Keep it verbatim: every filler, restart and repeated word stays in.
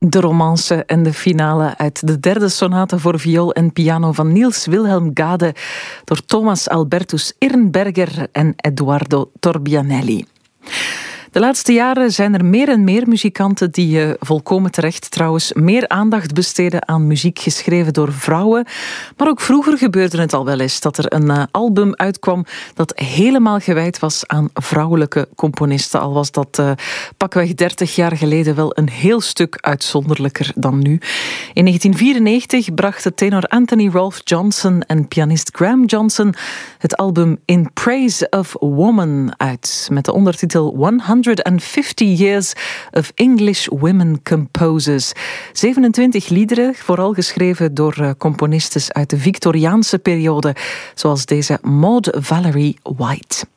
De romance en de finale uit de derde sonate voor viool en piano van Niels Wilhelm Gade door Thomas Albertus Irnberger en Edoardo Torbianelli. De laatste jaren zijn er meer en meer muzikanten die uh, volkomen terecht trouwens meer aandacht besteden aan muziek geschreven door vrouwen. Maar ook vroeger gebeurde het al wel eens dat er een uh, album uitkwam dat helemaal gewijd was aan vrouwelijke componisten. Al was dat uh, pakweg dertig jaar geleden wel een heel stuk uitzonderlijker dan nu. In negentien vierennegentig brachten tenor Anthony Rolfe Johnson en pianist Graham Johnson het album In Praise of Woman uit met de ondertitel honderdvijftig Years of English Women Composers. zevenentwintig liederen, vooral geschreven door uh, componistes uit de Victoriaanse periode, zoals deze Maud Valerie White.